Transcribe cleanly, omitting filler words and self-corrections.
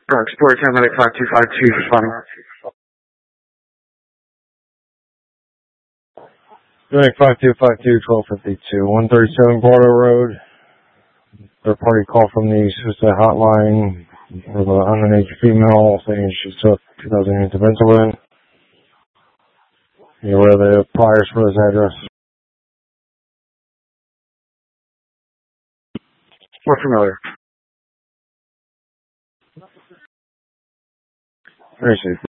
Explorer 10 Medic 5252 responding. Medic 5252, 1252, 137 Border Road. Third party call from the suicide hotline with an underage female saying she took 2,000 units of insulin. You aware of the priors for this address? More familiar. Very safe.